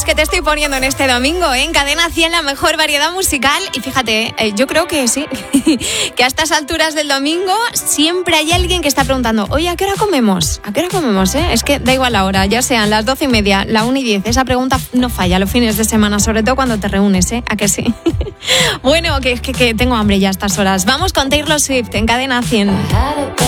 que te estoy poniendo en este domingo, ¿eh? En Cadena 100, la mejor variedad musical. Y fíjate, yo creo que sí, que a estas alturas del domingo siempre hay alguien que está preguntando, oye, ¿a qué hora comemos? ¿A qué hora comemos, eh? Es que da igual la hora, ya sean las 12:30, la 1:10. Esa pregunta no falla los fines de semana, sobre todo cuando te reúnes, ¿eh? ¿A que sí? Bueno, que tengo hambre ya a estas horas. Vamos con Taylor Swift en Cadena 100.